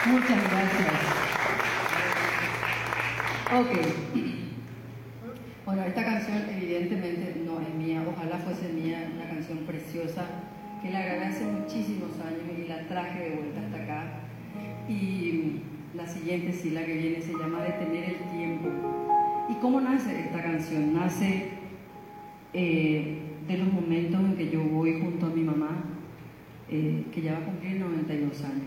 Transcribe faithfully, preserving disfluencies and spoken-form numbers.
Muchas gracias. Ok. Bueno, esta canción evidentemente no es mía, ojalá fuese mía, una canción preciosa que la grabé hace muchísimos años y la traje de vuelta hasta acá. Y la siguiente, sí, la que viene, se llama Detener el Tiempo. ¿Y cómo nace esta canción? Nace eh, de los momentos en que yo voy junto a mi mamá, eh, que ya va a cumplir noventa y dos años.